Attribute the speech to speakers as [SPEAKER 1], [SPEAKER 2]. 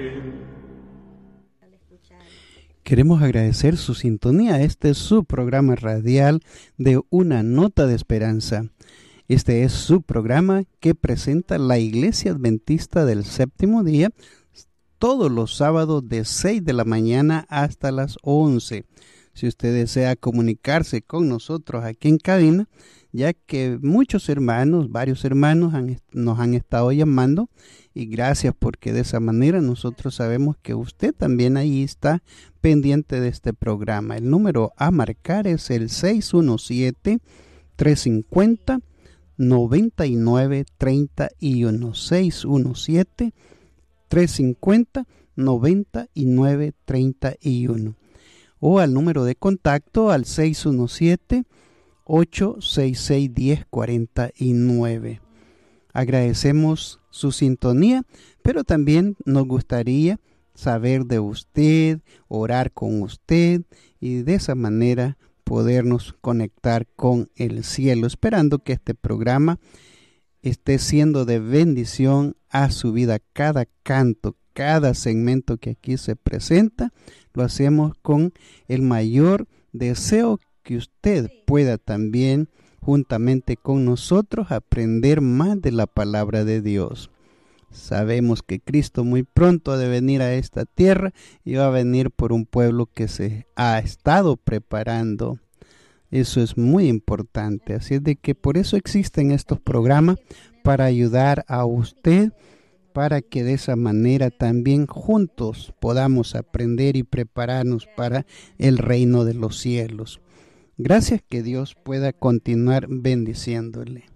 [SPEAKER 1] Queremos agradecer su sintonía. Este es su programa radial de Una Nota de Esperanza. Este es su programa que presenta la Iglesia Adventista del Séptimo Día todos los sábados de 6 de la mañana hasta las 11. Si usted desea comunicarse con nosotros aquí en cabina, ya que muchos hermanos, varios hermanos nos han estado llamando, y gracias porque de esa manera nosotros sabemos que usted también ahí está pendiente de este programa. El número a marcar es el 617-350-9931. 617-350-9931. O al número de contacto al 617-866-1049. Agradecemos su sintonía, pero también nos gustaría saber de usted, orar con usted y de esa manera podernos conectar con el cielo, esperando que este programa esté siendo de bendición a su vida. Cada canto, cada segmento que aquí se presenta, lo hacemos con el mayor deseo que usted pueda también, juntamente con nosotros, aprender más de la palabra de Dios. Sabemos que Cristo muy pronto ha de venir a esta tierra y va a venir por un pueblo que se ha estado preparando. Eso es muy importante, así es de que por eso existen estos programas, para ayudar a usted, para que de esa manera también juntos podamos aprender y prepararnos para el reino de los cielos. Gracias, que Dios pueda continuar bendiciéndole.